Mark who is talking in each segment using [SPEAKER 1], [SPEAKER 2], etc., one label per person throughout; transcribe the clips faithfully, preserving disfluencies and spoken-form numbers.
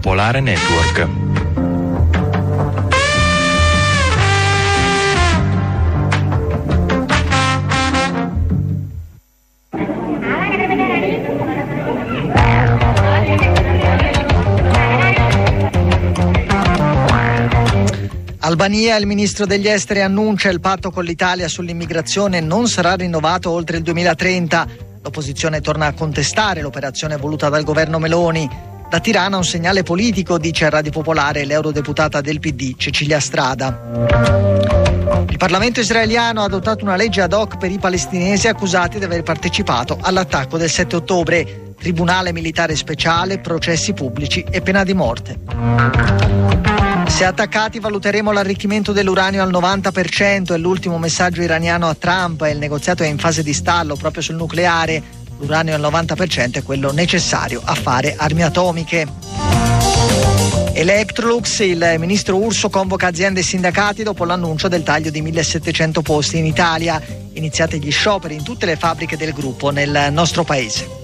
[SPEAKER 1] Popolare Network.
[SPEAKER 2] Albania, il ministro degli esteri, annuncia il patto con l'Italia sull'immigrazione non sarà rinnovato oltre il duemilatrenta. L'opposizione torna a contestare l'operazione voluta dal governo Meloni. Da Tirana un segnale politico, dice a Radio Popolare l'eurodeputata del P D Cecilia Strada. Il Parlamento israeliano ha adottato una legge ad hoc per i palestinesi accusati di aver partecipato all'attacco del sette ottobre. Tribunale militare speciale, processi pubblici e pena di morte. Se attaccati valuteremo l'arricchimento dell'uranio al novanta per cento, è l'ultimo messaggio iraniano a Trump e il negoziato è in fase di stallo proprio sul nucleare. L'uranio al novanta per cento è quello necessario a fare armi atomiche. Electrolux, il ministro Urso convoca aziende e sindacati dopo l'annuncio del taglio di millesettecento posti in Italia. Iniziati gli scioperi in tutte le fabbriche del gruppo nel nostro paese.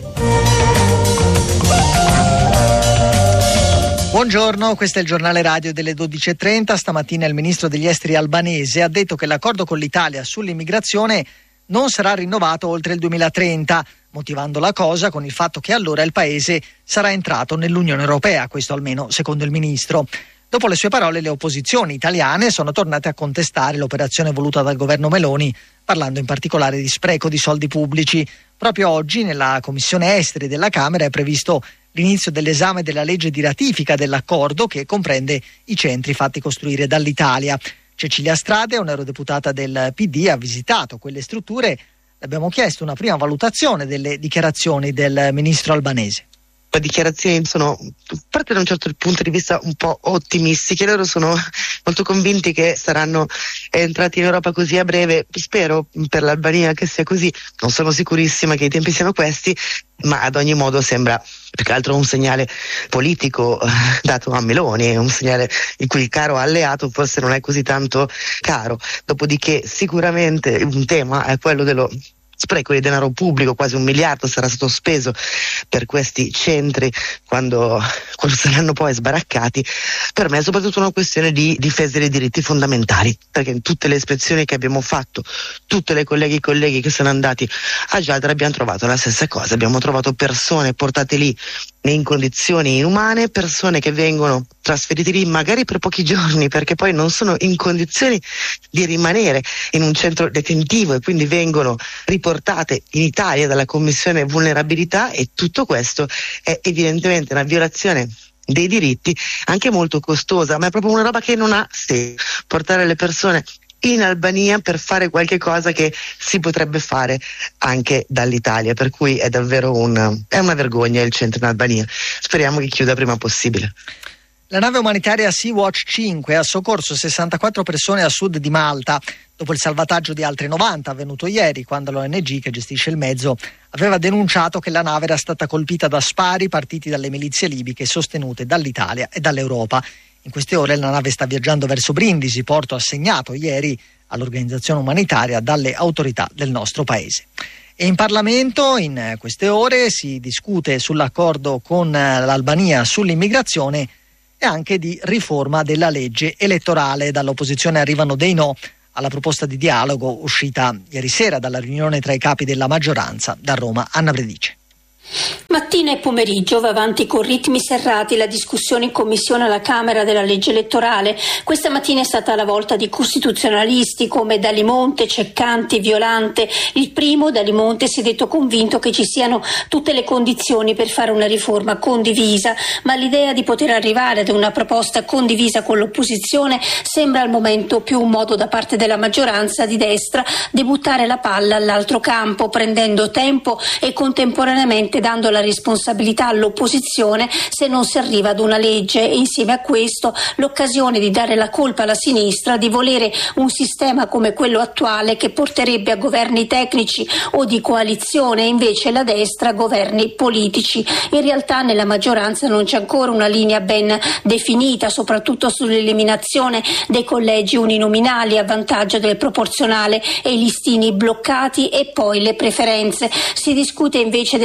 [SPEAKER 2] Buongiorno, questo è il giornale radio delle dodici e trenta. Stamattina il ministro degli esteri albanese ha detto che l'accordo con l'Italia sull'immigrazione non sarà rinnovato oltre il duemilatrenta, motivando la cosa con il fatto che allora il paese sarà entrato nell'Unione Europea, questo almeno secondo il ministro. Dopo le sue parole le opposizioni italiane sono tornate a contestare l'operazione voluta dal governo Meloni, parlando in particolare di spreco di soldi pubblici. Proprio oggi nella Commissione Esteri della Camera è previsto l'inizio dell'esame della legge di ratifica dell'accordo che comprende i centri fatti costruire dall'Italia. Cecilia Strade, un'eurodeputata del P D, ha visitato quelle strutture. Le abbiamo chiesto una prima valutazione delle dichiarazioni del ministro albanese.
[SPEAKER 3] Le dichiarazioni sono, parte da un certo punto di vista, un po' ottimistiche. Loro sono molto convinti che saranno entrati in Europa così a breve. Spero per l'Albania che sia così. Non sono sicurissima che i tempi siano questi, ma ad ogni modo sembra più che altro un segnale politico eh, dato a Meloni, un segnale il cui caro alleato forse non è così tanto caro. Dopodiché sicuramente un tema è quello dello spreco di denaro pubblico, quasi un miliardo sarà stato speso per questi centri quando, quando saranno poi sbaraccati. Per me è soprattutto una questione di difesa dei diritti fondamentali, perché in tutte le ispezioni che abbiamo fatto, tutte le colleghe e colleghi che sono andati a Giadra abbiamo trovato la stessa cosa, abbiamo trovato persone portate lì in condizioni inumane, persone che vengono trasferite lì magari per pochi giorni perché poi non sono in condizioni di rimanere in un centro detentivo e quindi vengono riportate in Italia dalla Commissione Vulnerabilità, e tutto questo è evidentemente una violazione dei diritti anche molto costosa, ma è proprio una roba che non ha senso portare le persone in Albania per fare qualche cosa che si potrebbe fare anche dall'Italia, per cui è davvero un, è una vergogna il centro in Albania. Speriamo che chiuda prima possibile.
[SPEAKER 2] La nave umanitaria Sea-Watch cinque ha soccorso sessantaquattro persone a sud di Malta dopo il salvataggio di altre novanta avvenuto ieri, quando l'O N G che gestisce il mezzo aveva denunciato che la nave era stata colpita da spari partiti dalle milizie libiche sostenute dall'Italia e dall'Europa. In queste ore la nave sta viaggiando verso Brindisi, porto assegnato ieri all'organizzazione umanitaria dalle autorità del nostro paese. E in Parlamento in queste ore si discute sull'accordo con l'Albania sull'immigrazione e anche di riforma della legge elettorale. Dall'opposizione arrivano dei no alla proposta di dialogo uscita ieri sera dalla riunione tra i capi della maggioranza. Da Roma, Anna Vredice.
[SPEAKER 4] Mattina e pomeriggio va avanti con ritmi serrati la discussione in commissione alla Camera della legge elettorale. Questa mattina è stata la volta di costituzionalisti come Dalimonte, Ceccanti, Violante. Il primo, Dalimonte, si è detto convinto che ci siano tutte le condizioni per fare una riforma condivisa, ma l'idea di poter arrivare ad una proposta condivisa con l'opposizione sembra al momento più un modo da parte della maggioranza di destra di buttare la palla all'altro campo, prendendo tempo e contemporaneamente dando la responsabilità all'opposizione se non si arriva ad una legge, e insieme a questo l'occasione di dare la colpa alla sinistra di volere un sistema come quello attuale che porterebbe a governi tecnici o di coalizione, e invece la destra a governi politici. In realtà nella maggioranza non c'è ancora una linea ben definita, soprattutto sull'eliminazione dei collegi uninominali a vantaggio del proporzionale e i listini bloccati, e poi le preferenze. Si discute invece della possibilità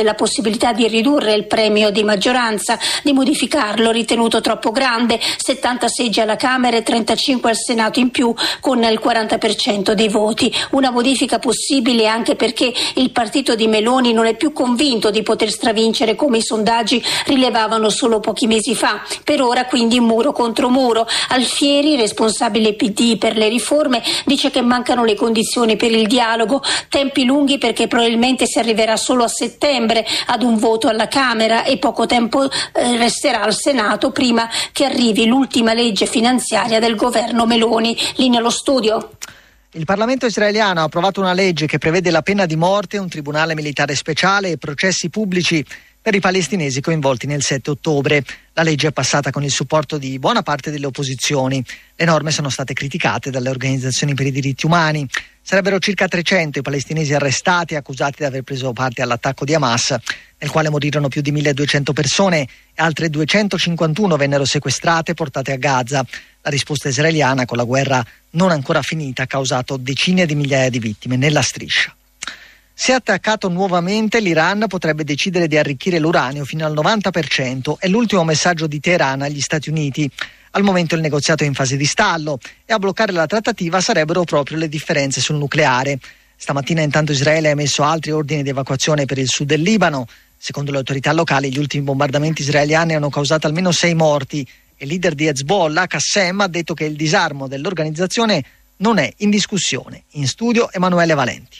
[SPEAKER 4] possibilità di ridurre il premio di maggioranza, di modificarlo ritenuto troppo grande, settanta seggi alla Camera e trentacinque al Senato in più con il quaranta per cento dei voti. Una modifica possibile anche perché il partito di Meloni non è più convinto di poter stravincere come i sondaggi rilevavano solo pochi mesi fa. Per ora quindi muro contro muro. Alfieri, responsabile P D per le riforme, dice che mancano le condizioni per il dialogo, tempi lunghi perché probabilmente si arriverà solo a settembre ad un voto alla Camera e poco tempo eh, resterà al Senato prima che arrivi l'ultima legge finanziaria del governo Meloni. Linea allo studio.
[SPEAKER 2] Il Parlamento israeliano ha approvato una legge che prevede la pena di morte, un tribunale militare speciale e processi pubblici per i palestinesi coinvolti nel sette ottobre. La legge è passata con il supporto di buona parte delle opposizioni. Le norme sono state criticate dalle organizzazioni per i diritti umani. Sarebbero circa trecento i palestinesi arrestati e accusati di aver preso parte all'attacco di Hamas, nel quale morirono più di milleduecento persone e altre duecentocinquantuno vennero sequestrate e portate a Gaza. La risposta israeliana, con la guerra non ancora finita, ha causato decine di migliaia di vittime nella striscia. Se attaccato nuovamente, l'Iran potrebbe decidere di arricchire l'uranio fino al novanta per cento. È l'ultimo messaggio di Teheran agli Stati Uniti. Al momento il negoziato è in fase di stallo e a bloccare la trattativa sarebbero proprio le differenze sul nucleare. Stamattina intanto Israele ha emesso altri ordini di evacuazione per il sud del Libano. Secondo le autorità locali gli ultimi bombardamenti israeliani hanno causato almeno sei morti e il leader di Hezbollah, Qassem, ha detto che il disarmo dell'organizzazione non è in discussione. In studio Emanuele Valenti.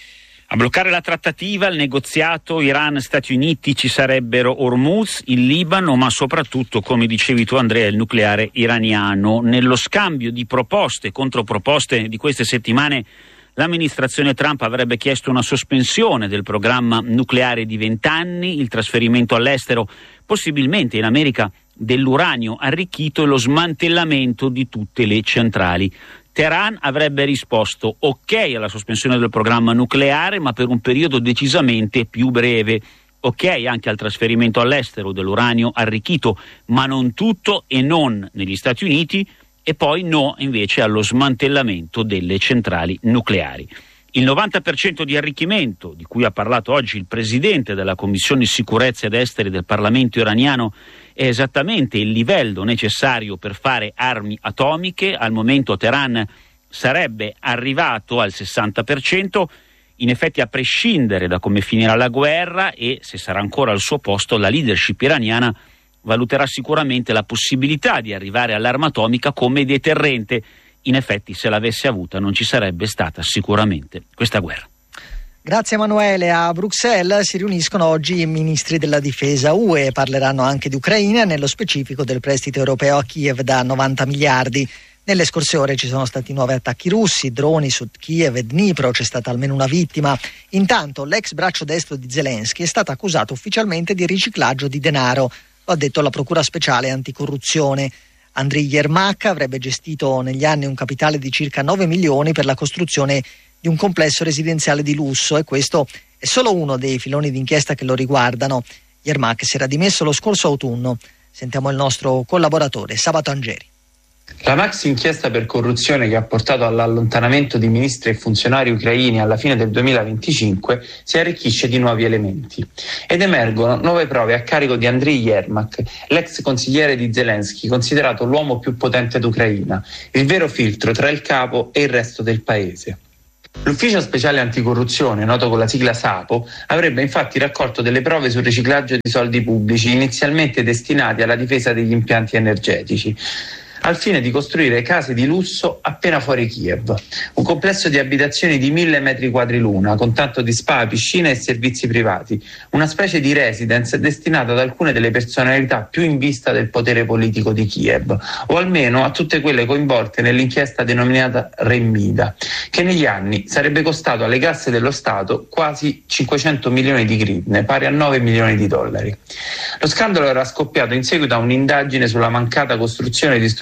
[SPEAKER 1] A bloccare la trattativa, il negoziato Iran-Stati Uniti ci sarebbero Hormuz, il Libano, ma soprattutto, come dicevi tu Andrea, il nucleare iraniano. Nello scambio di proposte e controproposte di queste settimane, l'amministrazione Trump avrebbe chiesto una sospensione del programma nucleare di vent'anni, il trasferimento all'estero, possibilmente in America, dell'uranio arricchito e lo smantellamento di tutte le centrali. Teheran avrebbe risposto ok alla sospensione del programma nucleare, ma per un periodo decisamente più breve. Ok anche al trasferimento all'estero dell'uranio arricchito, ma non tutto e non negli Stati Uniti, e poi no invece allo smantellamento delle centrali nucleari. Il novanta per cento di arricchimento, di cui ha parlato oggi il presidente della Commissione Sicurezza ed Esteri del Parlamento iraniano, è esattamente il livello necessario per fare armi atomiche. Al momento Teheran sarebbe arrivato al sessanta per cento, in effetti a prescindere da come finirà la guerra, e se sarà ancora al suo posto la leadership iraniana valuterà sicuramente la possibilità di arrivare all'arma atomica come deterrente. In effetti, se l'avesse avuta non ci sarebbe stata sicuramente questa guerra.
[SPEAKER 2] Grazie Emanuele. A Bruxelles si riuniscono oggi i ministri della difesa U E, parleranno anche di Ucraina, nello specifico del prestito europeo a Kiev da novanta miliardi. Nelle scorse ore ci sono stati nuovi attacchi russi, droni su Kiev e Dnipro, c'è stata almeno una vittima. Intanto l'ex braccio destro di Zelensky è stato accusato ufficialmente di riciclaggio di denaro, lo ha detto la Procura Speciale Anticorruzione. Andriy Yermak avrebbe gestito negli anni un capitale di circa nove milioni per la costruzione di un complesso residenziale di lusso, e questo è solo uno dei filoni d'inchiesta che lo riguardano. Yermak si era dimesso lo scorso autunno. Sentiamo il nostro collaboratore Sabato Angeri.
[SPEAKER 5] La maxi inchiesta per corruzione che ha portato all'allontanamento di ministri e funzionari ucraini alla fine del duemilaventicinque si arricchisce di nuovi elementi ed emergono nuove prove a carico di Andriy Yermak, l'ex consigliere di Zelensky, considerato l'uomo più potente d'Ucraina, il vero filtro tra il capo e il resto del paese. L'Ufficio Speciale Anticorruzione, noto con la sigla SAPO, avrebbe infatti raccolto delle prove sul riciclaggio di soldi pubblici inizialmente destinati alla difesa degli impianti energetici, al fine di costruire case di lusso appena fuori Kiev, un complesso di abitazioni di mille metri quadri l'una, con tanto di spa, piscina e servizi privati, una specie di residence destinata ad alcune delle personalità più in vista del potere politico di Kiev, o almeno a tutte quelle coinvolte nell'inchiesta denominata Remida, che negli anni sarebbe costato alle casse dello Stato quasi cinquecento milioni di hryvnia, pari a nove milioni di dollari. Lo scandalo era scoppiato in seguito a un'indagine sulla mancata costruzione di strutture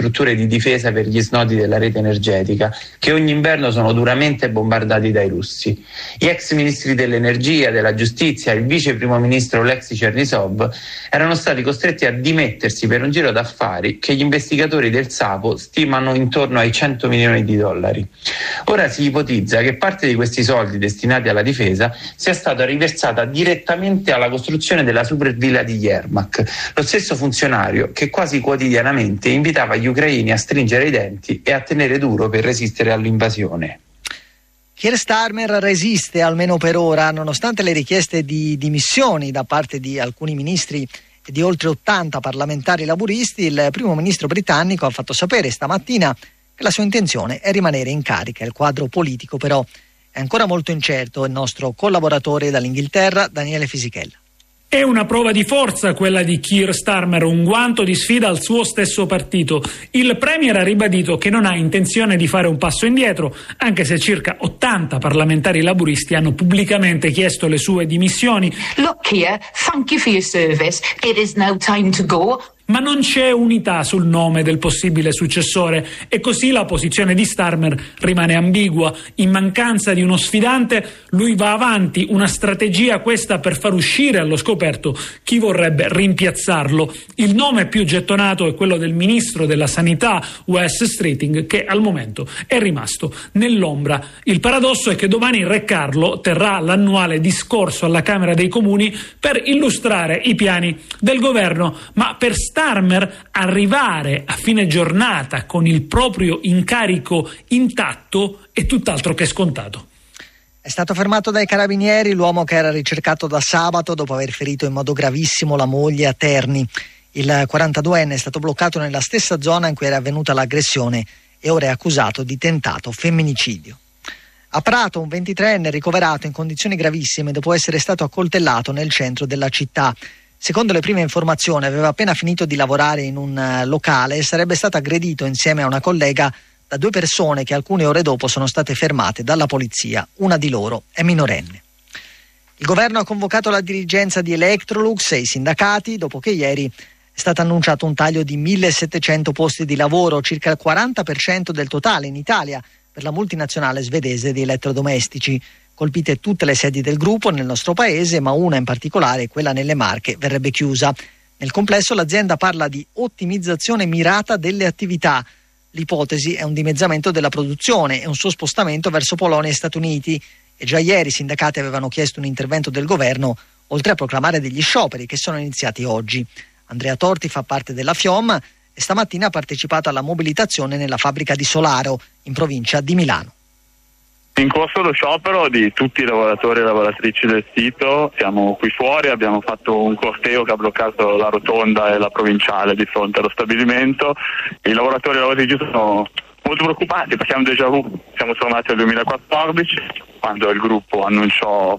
[SPEAKER 5] strutture di difesa per gli snodi della rete energetica, che ogni inverno sono duramente bombardati dai russi. Gli ex ministri dell'energia, della giustizia e il vice primo ministro Oleksiy Chernysov erano stati costretti a dimettersi per un giro d'affari che gli investigatori del Sapo stimano intorno ai cento milioni di dollari. Ora si ipotizza che parte di questi soldi destinati alla difesa sia stata riversata direttamente alla costruzione della supervilla di Yermak, lo stesso funzionario che quasi quotidianamente invitava gli ucraini a stringere i denti e a tenere duro per resistere all'invasione.
[SPEAKER 2] Keir Starmer resiste almeno per ora, nonostante le richieste di dimissioni da parte di alcuni ministri e di oltre ottanta parlamentari laburisti. Il primo ministro britannico ha fatto sapere stamattina che la sua intenzione è rimanere in carica. Il quadro politico però è ancora molto incerto. Il nostro collaboratore dall'Inghilterra, Daniele Fisichella.
[SPEAKER 6] È una prova di forza quella di Keir Starmer, un guanto di sfida al suo stesso partito. Il premier ha ribadito che non ha intenzione di fare un passo indietro, anche se circa ottanta parlamentari laburisti hanno pubblicamente chiesto le sue dimissioni.
[SPEAKER 7] Look, Keir, thank you for your service. It is now time to go.
[SPEAKER 6] Ma non c'è unità sul nome del possibile successore e così la posizione di Starmer rimane ambigua. In mancanza di uno sfidante, lui va avanti, una strategia questa per far uscire allo scoperto chi vorrebbe rimpiazzarlo. Il nome più gettonato è quello del ministro della sanità Wes Streeting, che al momento è rimasto nell'ombra. Il paradosso è che domani Re Carlo terrà l'annuale discorso alla Camera dei Comuni per illustrare i piani del governo, ma per Starmer arrivare a fine giornata con il proprio incarico intatto è tutt'altro che scontato.
[SPEAKER 2] È stato fermato dai carabinieri l'uomo che era ricercato da sabato dopo aver ferito in modo gravissimo la moglie a Terni. Il quarantaduenne è stato bloccato nella stessa zona in cui era avvenuta l'aggressione e ora è accusato di tentato femminicidio. A Prato un ventitreenne ricoverato in condizioni gravissime dopo essere stato accoltellato nel centro della città. Secondo le prime informazioni aveva appena finito di lavorare in un locale e sarebbe stato aggredito insieme a una collega da due persone che alcune ore dopo sono state fermate dalla polizia. Una di loro è minorenne. Il governo ha convocato la dirigenza di Electrolux e i sindacati dopo che ieri è stato annunciato un taglio di millesettecento posti di lavoro, circa il quaranta per cento del totale in Italia, per la multinazionale svedese di elettrodomestici. Colpite tutte le sedi del gruppo nel nostro paese, ma una in particolare, quella nelle Marche, verrebbe chiusa. Nel complesso l'azienda parla di ottimizzazione mirata delle attività. L'ipotesi è un dimezzamento della produzione e un suo spostamento verso Polonia e Stati Uniti. E già ieri i sindacati avevano chiesto un intervento del governo, oltre a proclamare degli scioperi che sono iniziati oggi. Andrea Torti fa parte della FIOM e stamattina ha partecipato alla mobilitazione nella fabbrica di Solaro, in provincia di Milano.
[SPEAKER 8] In corso lo sciopero di tutti i lavoratori e lavoratrici del sito, siamo qui fuori, abbiamo fatto un corteo che ha bloccato la rotonda e la provinciale di fronte allo stabilimento. I lavoratori e le lavoratrici sono molto preoccupati perché è un déjà vu, siamo tornati al duemilaquattordici quando il gruppo annunciò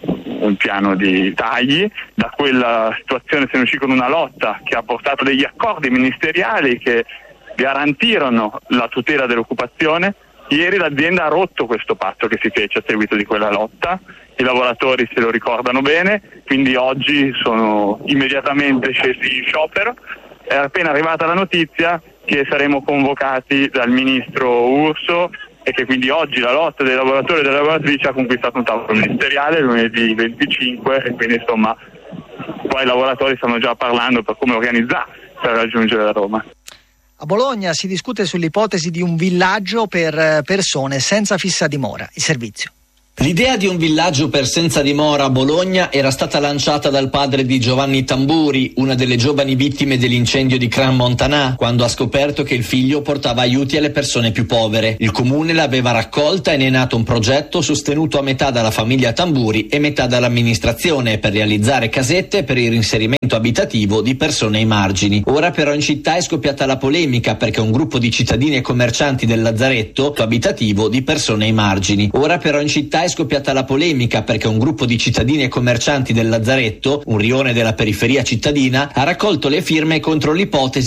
[SPEAKER 8] un piano di tagli. Da quella situazione se ne uscì con una lotta che ha portato degli accordi ministeriali che garantirono la tutela dell'occupazione. Ieri l'azienda ha rotto questo patto che si fece a seguito di quella lotta, i lavoratori se lo ricordano bene, quindi oggi sono immediatamente scesi in sciopero. È appena arrivata la notizia che saremo convocati dal ministro Urso e che quindi oggi la lotta dei lavoratori e delle lavoratrici ha conquistato un tavolo ministeriale lunedì venticinque e quindi insomma qua i lavoratori stanno già parlando per come organizzare per raggiungere la Roma.
[SPEAKER 2] A Bologna si discute sull'ipotesi di un villaggio per persone senza fissa dimora, il servizio.
[SPEAKER 9] L'idea di un villaggio per senza dimora a Bologna era stata lanciata dal padre di Giovanni Tamburi, una delle giovani vittime dell'incendio di Cran Montanà, quando ha scoperto che il figlio portava aiuti alle persone più povere. Il comune l'aveva raccolta e ne è nato un progetto sostenuto a metà dalla famiglia Tamburi e metà dall'amministrazione per realizzare casette per il reinserimento abitativo di persone ai margini. Ora però in città è scoppiata la polemica perché un gruppo di cittadini e commercianti del lazzaretto abitativo di persone ai margini. Ora però in città è scoppiata la polemica perché un gruppo di cittadini e commercianti del lazzaretto, un rione della periferia cittadina, ha raccolto le firme contro l'ipotesi